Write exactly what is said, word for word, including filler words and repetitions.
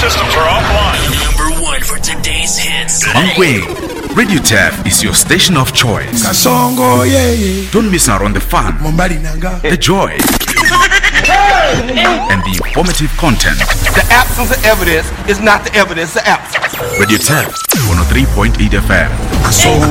systems are offline. Number one for today's hits. Mankweng. Radio Taff is your station of choice. Kasongo, yeah, yeah. Don't miss out on the fun, the joy, and the informative content. The absence of evidence is not the evidence of absence. Radio Taff, one oh three point eight F M.